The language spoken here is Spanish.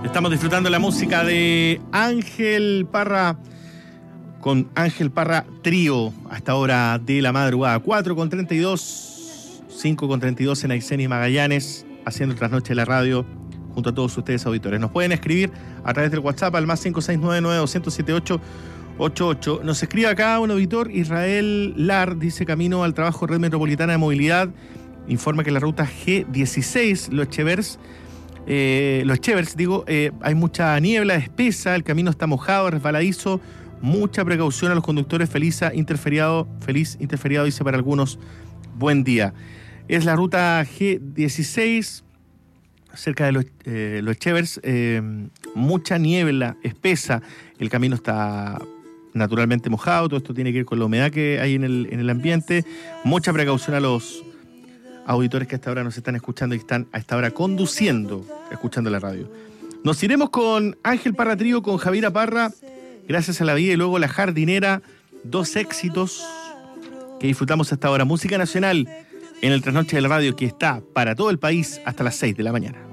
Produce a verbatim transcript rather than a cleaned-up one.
Estamos disfrutando la música de Ángel Parra con Ángel Parra Trío a esta hora de la madrugada. cuatro con treinta y dos, cinco con treinta y dos en Aysén y Magallanes, haciendo Trasnoche de la Radio junto a todos ustedes auditores. Nos pueden escribir a través del WhatsApp al más cinco seis nueve nueve dos cero siete ocho ocho ocho. Nos escribe acá un auditor, Israel Lar, dice: camino al trabajo, Red Metropolitana de Movilidad informa que la ruta G dieciséis, Los Chevers, eh, Los Chevers, digo, eh, hay mucha niebla espesa, el camino está mojado, resbaladizo, mucha precaución a los conductores, feliz interferiado, feliz interferiado, dice para algunos, buen día. Es la ruta G dieciséis, cerca de Los, eh, los Chevers, eh, mucha niebla espesa, el camino está naturalmente mojado, todo esto tiene que ver con la humedad que hay en el, en el ambiente, mucha precaución a los auditores que hasta ahora nos están escuchando y están a esta hora conduciendo, escuchando la radio. Nos iremos con Ángel Parra Trío, con Javiera Parra, Gracias a la Vida, y luego La Jardinera, dos éxitos que disfrutamos hasta ahora. Música nacional en el Trasnoche de la Radio, que está para todo el país hasta las seis de la mañana.